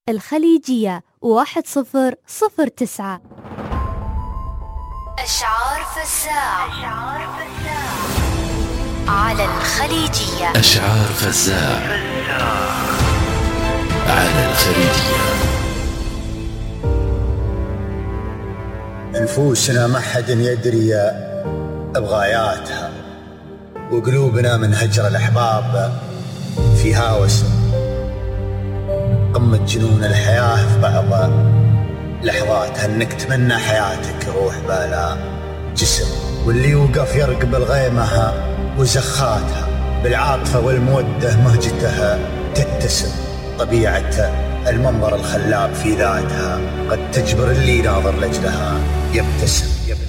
الخليجية 1009. أشعار فزاع على الخليجية. أشعار فزاع على الخليجية. نفوسنا ما حد يدري بغاياتها، وقلوبنا من هجر الأحباب في هاوس. قمة جنون الحياة في بعض لحظاتها انك تمنى حياتك روح بلا جسم، واللي يوقف يرقب الغيمة وزخاتها بالعاطفة والمودة مهجتها تتسم. طبيعة المنظر الخلاب في ذاتها قد تجبر اللي ناظر لجلها يبتسم.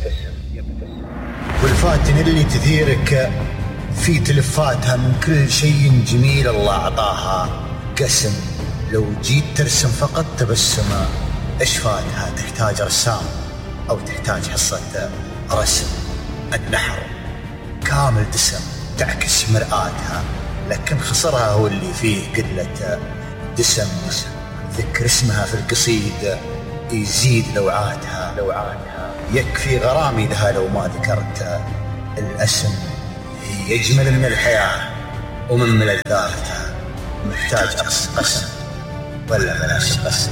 والفاتن اللي تثيرك في تلفاتها من كل شيء جميل الله عطاها قسم. لو جيت ترسم فقط تبسم اشفاتها تحتاج رسام او تحتاج حصة رسم. النحر كامل دسم تعكس مرآتها، لكن خسرها هو اللي فيه قلة دسم. ذكر اسمها في القصيد يزيد لوعاتها. يكفي غرامي لها لو ما ذكرت الاسم. هي يجمل من الحياة ومن ملذاتها، محتاج قسم ولا بلاش قسم.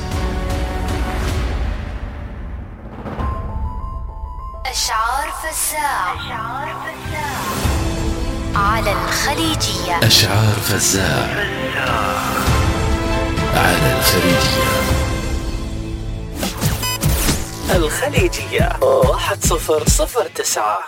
أشعار فزاع على الخليجية. أشعار فزاع على الخليجية. الخليجية 1009.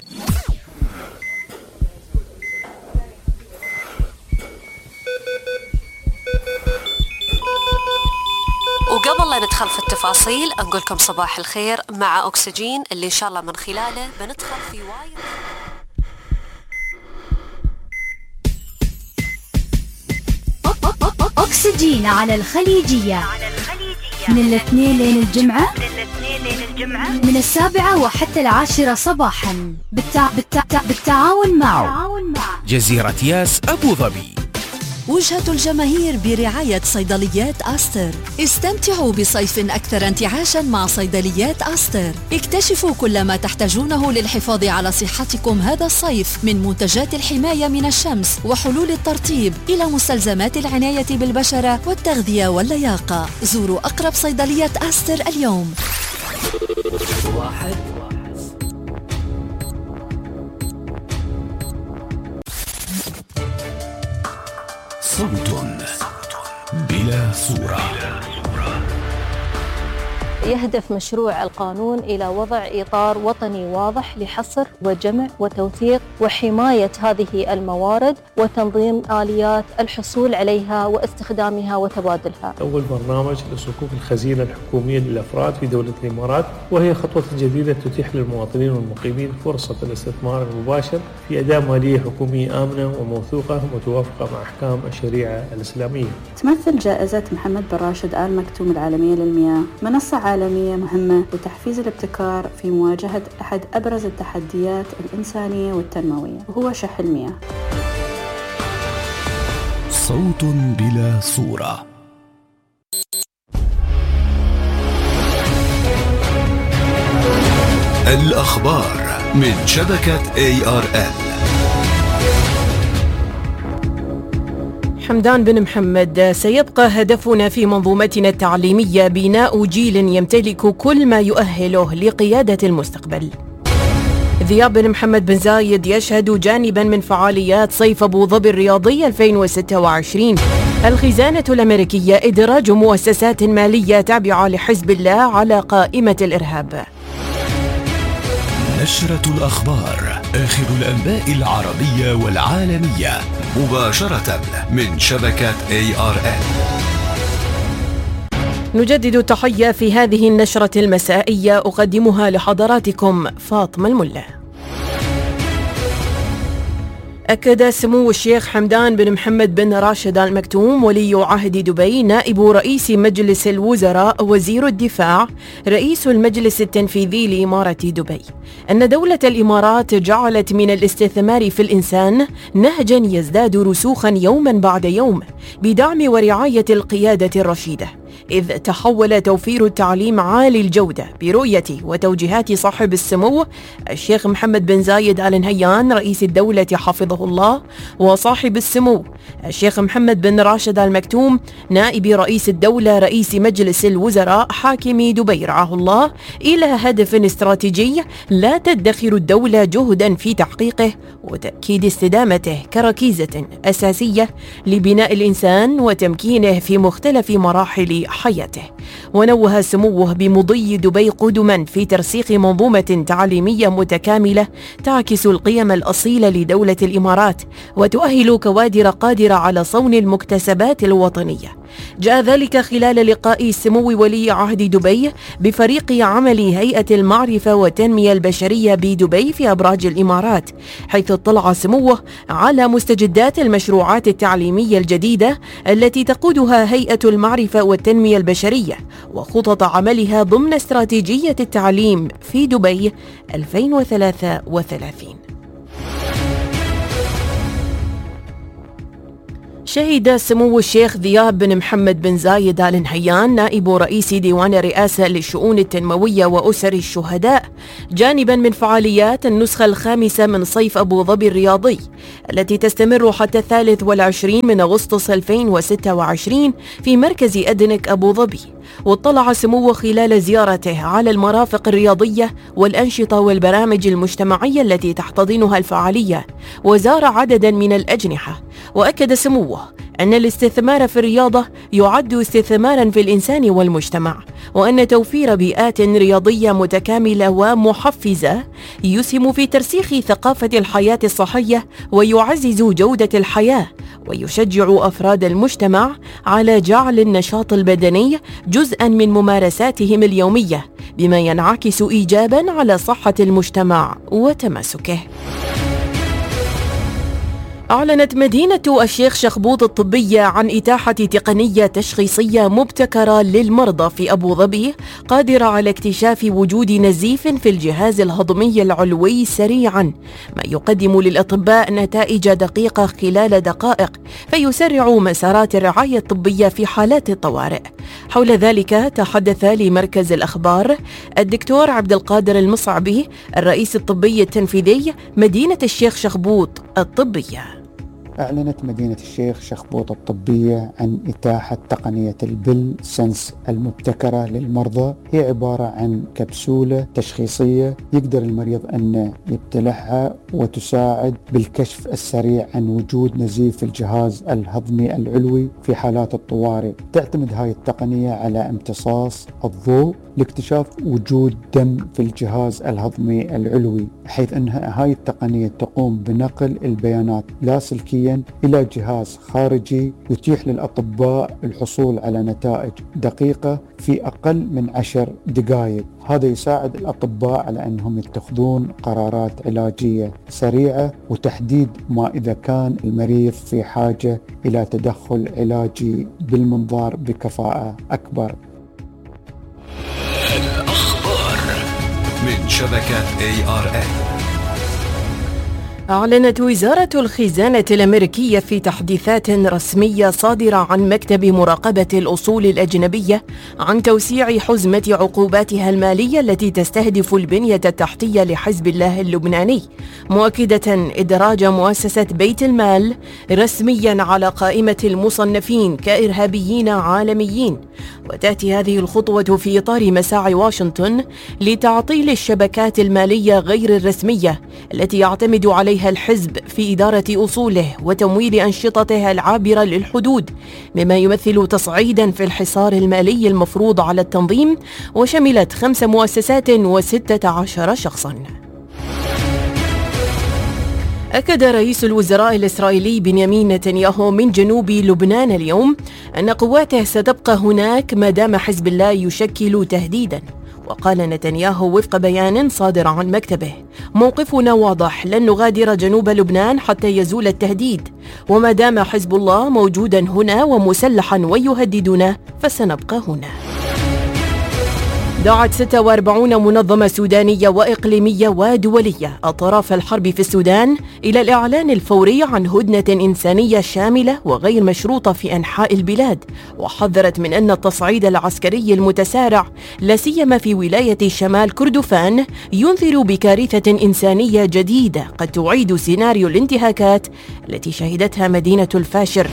وقبل لا ندخل في التفاصيل أقولكم صباح الخير مع أكسجين اللي إن شاء الله من خلاله بندخل في وايد. أكسجين على الخليجية من الاثنين لين الجمعة، من 7 وحتى 10 صباحا بالتعاون مع جزيرة ياس أبو ظبي. وجهة الجماهير برعاية صيدليات آستر. استمتعوا بصيف أكثر انتعاشاً مع صيدليات آستر. اكتشفوا كل ما تحتاجونه للحفاظ على صحتكم هذا الصيف، من منتجات الحماية من الشمس وحلول الترطيب إلى مستلزمات العناية بالبشرة والتغذية واللياقة. زوروا أقرب صيدلية آستر اليوم. صوت بلا صورة. يهدف مشروع القانون إلى وضع إطار وطني واضح لحصر وجمع وتوثيق وحماية هذه الموارد وتنظيم آليات الحصول عليها واستخدامها وتبادلها. أول برنامج لصكوك الخزينة الحكومية للأفراد في دولة الإمارات، وهي خطوة جديدة تتيح للمواطنين والمقيمين فرصة الاستثمار المباشر في أداة مالية حكومية آمنة وموثوقة متوافقة مع أحكام الشريعة الإسلامية. تمثل جائزة محمد بن راشد آل مكتوم العالمية للمياه منصة عالمية مهمة لتحفيز الابتكار في مواجهة أحد أبرز التحديات الإنسانية والتنموية، وهو شح المياه. صوت بلا صورة. الأخبار من شبكة ARL. حمدان بن محمد: سيبقى هدفنا في منظومتنا التعليمية بناء جيل يمتلك كل ما يؤهله لقيادة المستقبل. ذياب بن محمد بن زايد يشهد جانبا من فعاليات صيف أبو ظبي الرياضي 2026. الخزانة الأمريكية: إدراج مؤسسات مالية تابعة لحزب الله على قائمة الإرهاب. نشرة الأخبار، آخر الأنباء العربية والعالمية مباشرة من شبكة ARL. نجدد التحية في هذه النشرة المسائية، أقدمها لحضراتكم فاطمة الملا. أكد سمو الشيخ حمدان بن محمد بن راشد آل مكتوم ولي عهد دبي، نائب رئيس مجلس الوزراء، وزير الدفاع، رئيس المجلس التنفيذي لإمارة دبي، أن دولة الإمارات جعلت من الاستثمار في الإنسان نهجا يزداد رسوخا يوما بعد يوم بدعم ورعاية القيادة الرشيدة، إذ تحول توفير التعليم عالي الجودة برؤية وتوجيهات صاحب السمو الشيخ محمد بن زايد آل نهيان رئيس الدولة حفظه الله، وصاحب السمو الشيخ محمد بن راشد آل مكتوم نائب رئيس الدولة رئيس مجلس الوزراء حاكم دبي رعاه الله، إلى هدف استراتيجي لا تدخر الدولة جهدا في تحقيقه وتأكيد استدامته كركيزة أساسية لبناء الإنسان وتمكينه في مختلف مراحل حياته. ونوه سموه بمضي دبي قدما في ترسيخ منظومة تعليمية متكاملة تعكس القيم الأصيلة لدولة الإمارات وتؤهل كوادر قادرة على صون المكتسبات الوطنية. جاء ذلك خلال لقاء سمو ولي عهد دبي بفريق عمل هيئة المعرفة والتنمية البشرية بدبي في أبراج الإمارات، حيث اطلع سموه على مستجدات المشروعات التعليمية الجديدة التي تقودها هيئة المعرفة والتنمية البشرية وخطط عملها ضمن استراتيجية التعليم في دبي 2033. شهد سمو الشيخ ذياب بن محمد بن زايد آل نهيان نائب رئيس ديوان الرئاسة للشؤون التنموية وأسر الشهداء جانبا من فعاليات النسخة الخامسة من صيف أبو ظبي الرياضي التي تستمر حتى 23 من أغسطس 2026 في مركز أدنك أبو ظبي. واطلع سموه خلال زيارته على المرافق الرياضية والأنشطة والبرامج المجتمعية التي تحتضنها الفعالية، وزار عددا من الأجنحة. وأكد سموه أن الاستثمار في الرياضة يعد استثمارا في الإنسان والمجتمع، وأن توفير بيئات رياضية متكاملة ومحفزة يسهم في ترسيخ ثقافة الحياة الصحية ويعزز جودة الحياة، ويشجع أفراد المجتمع على جعل النشاط البدني جزءا من ممارساتهم اليومية، بما ينعكس إيجابا على صحة المجتمع وتماسكه. أعلنت مدينة الشيخ شخبوط الطبية عن إتاحة تقنية تشخيصية مبتكرة للمرضى في أبو ظبي قادرة على اكتشاف وجود نزيف في الجهاز الهضمي العلوي سريعا، ما يقدم للأطباء نتائج دقيقة خلال دقائق، فيسرع مسارات الرعاية الطبية في حالات الطوارئ. حول ذلك تحدث لمركز الأخبار الدكتور عبد القادر المصعبي الرئيس الطبي التنفيذي مدينة الشيخ شخبوط الطبية. أعلنت مدينة الشيخ شخبوط الطبية عن إتاحة تقنية البل سنس المبتكرة للمرضى. هي عبارة عن كبسولة تشخيصية يقدر المريض أن يبتلعها وتساعد بالكشف السريع عن وجود نزيف في الجهاز الهضمي العلوي في حالات الطوارئ. تعتمد هاي التقنية على امتصاص الضوء لاكتشاف وجود دم في الجهاز الهضمي العلوي، حيث أن هاي التقنية تقوم بنقل البيانات لاسلكيا إلى جهاز خارجي يتيح للأطباء الحصول على نتائج دقيقة في أقل من 10 دقائق. هذا يساعد الأطباء على أنهم يتخذون قرارات علاجية سريعة وتحديد ما إذا كان المريض في حاجة إلى تدخل علاجي بالمنظار بكفاءة أكبر. الأخبار من شبكة ARN. أعلنت وزارة الخزانة الأمريكية في تحديثات رسمية صادرة عن مكتب مراقبة الأصول الأجنبية عن توسيع حزمة عقوباتها المالية التي تستهدف البنية التحتية لحزب الله اللبناني، مؤكدة إدراج مؤسسة بيت المال رسميا على قائمة المصنفين كإرهابيين عالميين. وتأتي هذه الخطوة في إطار مساعي واشنطن لتعطيل الشبكات المالية غير الرسمية التي يعتمد عليها الحزب في إدارة أصوله وتمويل أنشطته العابرة للحدود، مما يمثل تصعيدا في الحصار المالي المفروض على التنظيم، وشملت 5 مؤسسات و16 شخصا. أكد رئيس الوزراء الإسرائيلي بنيامين نتنياهو من جنوب لبنان اليوم أن قواته ستبقى هناك ما دام حزب الله يشكل تهديدا. وقال نتنياهو وفق بيان صادر عن مكتبه: موقفنا واضح، لن نغادر جنوب لبنان حتى يزول التهديد، وما دام حزب الله موجودا هنا ومسلحا ويهددنا فسنبقى هنا. دعت 46 منظمة سودانية وإقليمية ودولية أطراف الحرب في السودان إلى الإعلان الفوري عن هدنة إنسانية شاملة وغير مشروطة في أنحاء البلاد، وحذرت من أن التصعيد العسكري المتسارع لا سيما في ولاية شمال كردفان ينذر بكارثة إنسانية جديدة قد تعيد سيناريو الانتهاكات التي شهدتها مدينة الفاشر.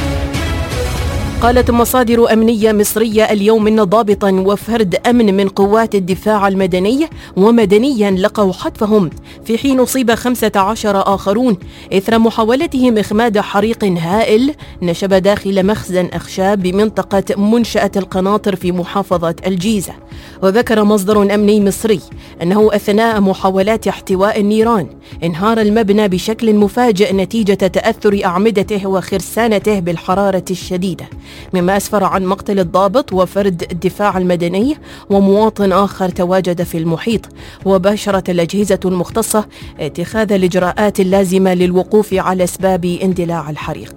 قالت مصادر أمنية مصرية اليوم أن ضابطا وفرد أمن من قوات الدفاع المدني ومدنيا لقوا حتفهم، في حين أصيب 15 آخرون إثر محاولتهم إخماد حريق هائل نشب داخل مخزن أخشاب بمنطقة منشأة القناطر في محافظة الجيزة. وذكر مصدر أمني مصري أنه أثناء محاولات احتواء النيران انهار المبنى بشكل مفاجئ نتيجة تأثر أعمدته وخرسانته بالحرارة الشديدة، مما أسفر عن مقتل الضابط وفرد الدفاع المدني ومواطن آخر تواجد في المحيط. وباشرت الأجهزة المختصة اتخاذ الإجراءات اللازمة للوقوف على أسباب اندلاع الحريق.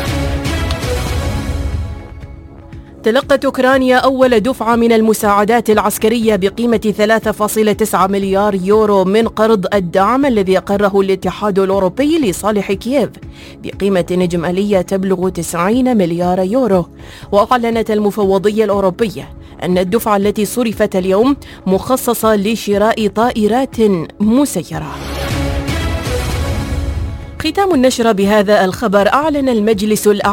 تلقت أوكرانيا أول دفعة من المساعدات العسكرية بقيمة 3.9 مليار يورو من قرض الدعم الذي أقره الاتحاد الأوروبي لصالح كييف بقيمة إجمالية تبلغ 90 مليار يورو. وأعلنت المفوضية الأوروبية أن الدفعة التي صرفت اليوم مخصصة لشراء طائرات مسيرة. ختام النشرة بهذا الخبر. أعلن المجلس الأعلى